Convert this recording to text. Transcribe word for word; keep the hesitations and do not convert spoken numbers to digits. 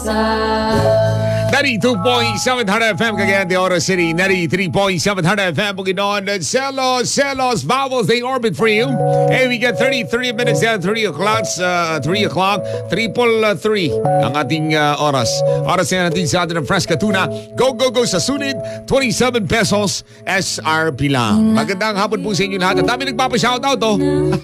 ninety-two point seven F M Cagayan de Oro City, ninety-three point seven F M Bukidnon, Celos, Celos, Vowels, they orbit for you. Hey, we get thirty-three minutes down, three o'clock, uh, three o'clock, triple uh, three ang ating uh, oras. Oras na natin sa atin ng Fresca Tuna. Go, go, go sa sunid, twenty-seven pesos S R P lang. Magandang hapon po sa inyo lahat. At dami nagpapa-shoutout, oh.